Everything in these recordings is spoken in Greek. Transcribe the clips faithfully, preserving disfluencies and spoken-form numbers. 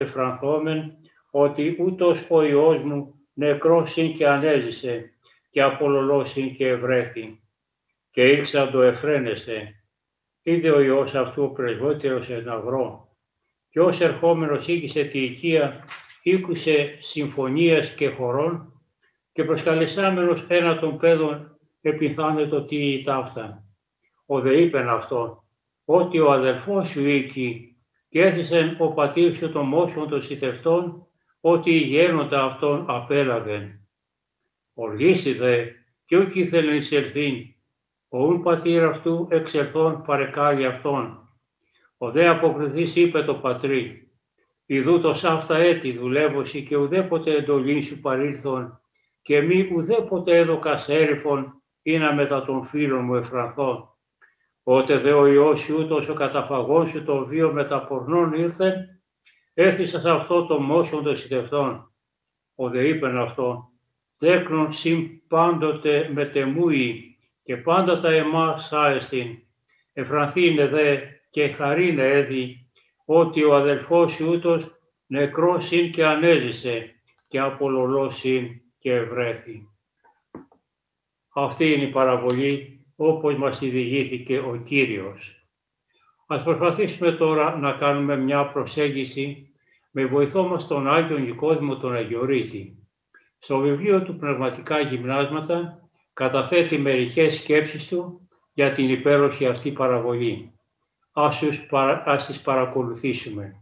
εφρανθόμεν ότι ούτως ο Υιός μου νεκρός συν και ανέζησε και απολωλός συν και ευρέθη. Και ήλξαν το εφραίνεστε. Είδε ο Υιός αυτού ο πρεσβύτερος εν αγρό, και ως ερχόμενος ήκησε τη οικία, ήκουσε συμφωνίας και χωρών, και προσκαλεσάμενος ένα των παιδών επιθάνετο τι η ταύτα. Ο δε είπεν αυτό, ότι ο αδελφός σου οίκη, και έθεσεν ο πατήρ σου των μόσχων των σιτευτών, ότι οι γένοντα αυτόν απέλαβεν. Οργήσει δε, και ούκ ήθελεν εισελθήν, ο ούν πατήρ αυτού εξελθών παρεκάλει αυτόν. Ο δε αποκριθής είπε το πατρί, ιδού το σάφτα έτη δουλεύωσι και ουδέποτε εντολή σου παρήλθον, και μη ουδέποτε έδωκας έρηφον, ήνα μετά των φίλων μου εφρανθώ. Ότε δε ο Υιός σου ούτως ο καταφαγών σου το βίο μεταπορνών ήρθε, έθισας αυτό το μόσον των σιτευτών. Ο δε είπεν αυτό, τέκνον συν πάντοτε μετεμούει, και πάντα τα εμάς άεστιν. Εφρανθήνε δε και χαρίνε έδι, ότι ο αδελφός σου ούτως νεκρός συν και ανέζησε, και απολωλός συν και ευρέθη. Αυτή είναι η παραβολή όπως μας διηγήθηκε ο Κύριος. Ας προσπαθήσουμε τώρα να κάνουμε μια προσέγγιση με βοηθό μας τον Άγιο Νικόδημο τον Αγιορείτη. Στο βιβλίο του Πνευματικά Γυμνάσματα καταθέτει μερικές σκέψεις του για την υπέροχη αυτή παραβολή. Ας, ας τις παρακολουθήσουμε.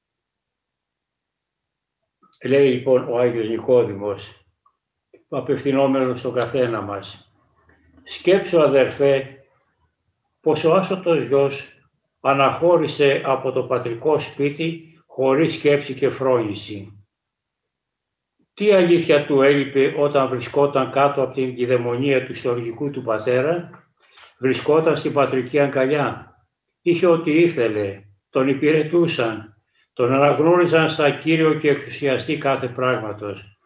Λέει λοιπόν ο Άγιος Νικόδημος, απευθυνόμενος στον καθένα μας, σκέψου αδερφέ, πως ο άσωτος γιος αναχώρησε από το πατρικό σπίτι χωρίς σκέψη και φρόνηση. Τι αλήθεια του έλειπε όταν βρισκόταν κάτω από την κυδαιμονία του στοργικού του πατέρα, βρισκόταν στην πατρική αγκαλιά, είχε ό,τι ήθελε, τον υπηρετούσαν, τον αναγνώριζαν σαν κύριο και εξουσιαστή κάθε πράγματος.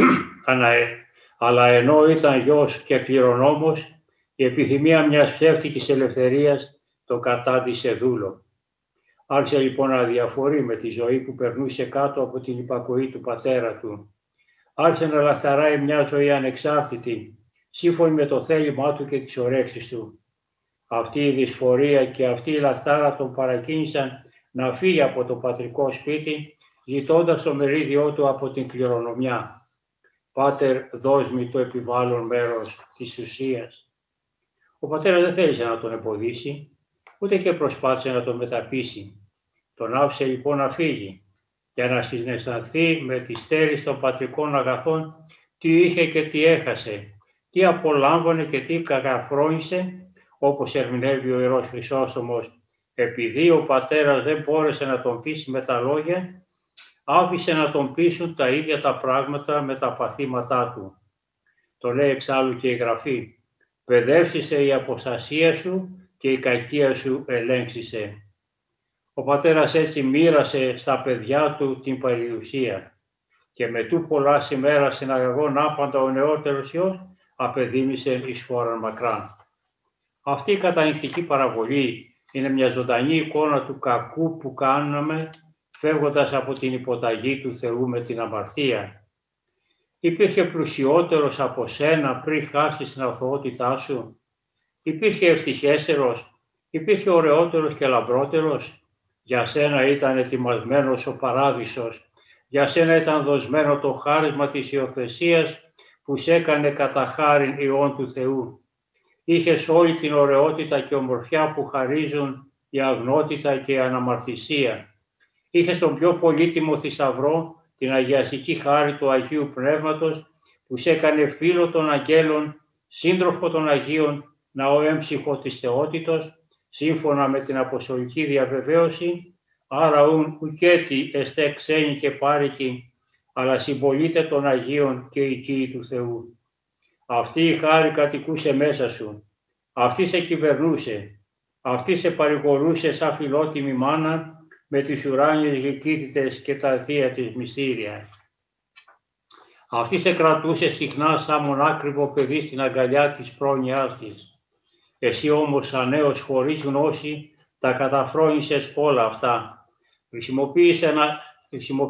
Αλλά ενώ ήταν γιος και κληρονόμος, η επιθυμία μιας ψεύτικης ελευθερίας το κατάντησε δούλο. Άρχισε λοιπόν να διαφορεί με τη ζωή που περνούσε κάτω από την υπακοή του πατέρα του. Άρχισε να λαχταράει μια ζωή ανεξάρτητη, σύμφωνη με το θέλημά του και τις ορέξεις του. Αυτή η δυσφορία και αυτή η λαχτάρα τον παρακίνησαν να φύγει από το πατρικό σπίτι, ζητώντας το μερίδιό του από την κληρονομιά. Πάτερ, δώσ' μη το επιβάλλον μέρος της ουσίας. Ο πατέρας δεν θέλησε να τον εμποδίσει, ούτε και προσπάθησε να τον μεταπείσει. Τον άφησε λοιπόν να φύγει, για να συναισθανθεί με τη στέρηση των πατρικών αγαθών τι είχε και τι έχασε, τι απολάμβανε και τι κακαφρόνησε, όπως ερμηνεύει ο Ιερός Χρυσόστομος, επειδή ο πατέρας δεν μπόρεσε να τον πείσει με τα λόγια, άφησε να τον πείσουν τα ίδια τα πράγματα με τα παθήματά του. Το λέει εξάλλου και η Γραφή, παιδεύσισε η αποστασία σου και η κακία σου ελέγξισε. Ο πατέρας έτσι μοίρασε στα παιδιά του την παρηουσία και με τού πολλά σημέρα συναγωγών άπαντα ο νεότερος γιος απεδίμησε εις χώραν μακράν. Αυτή η κατανυκτική παραβολή είναι μια ζωντανή εικόνα του κακού που κάναμε φεύγοντας από την υποταγή του Θεού με την αμαρτία. Υπήρχε πλουσιότερος από σένα πριν χάσεις την αθωότητά σου. Υπήρχε ευτυχέστερος, υπήρχε ωραιότερος και λαμπρότερος. Για σένα ήταν ετοιμασμένος ο παράδεισος. Για σένα ήταν δοσμένο το χάρισμα της υιοθεσίας που σε έκανε κατά χάριν Υιόν του Θεού. Είχες όλη την ωραιότητα και ομορφιά που χαρίζουν η αγνότητα και η αναμαρτησία. Είχες τον πιο πολύτιμο θησαυρό, την αγιαστική χάρη του Αγίου Πνεύματος, που σε έκανε φίλο των αγγέλων, σύντροφο των Αγίων, ναό έμψυχο της θεότητος, σύμφωνα με την αποστολική διαβεβαίωση, άρα ουν ουκέτι εστέ ξένοι και πάρικοι, αλλά συμπολίτε των Αγίων και οικοί του Θεού. Αυτή η χάρη κατοικούσε μέσα σου, αυτή σε κυβερνούσε, αυτή σε παρηγορούσε σαν φιλότιμη μάνα με τις ουράνιες γλυκύτητες και τα θεία της μυστήρια. Αυτή σε κρατούσε συχνά σαν μονάκριβο παιδί στην αγκαλιά της πρόνοιάς της. Εσύ όμως σαν νέος χωρίς γνώση τα καταφρόνησες όλα αυτά. Χρησιμοποίησε ένα,